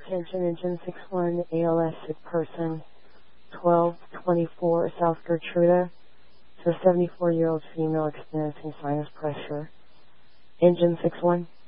Attention, engine 61, ALS, sick person, 1224 South Gertruda, to a 74-year-old female experiencing sinus pressure. Engine 61.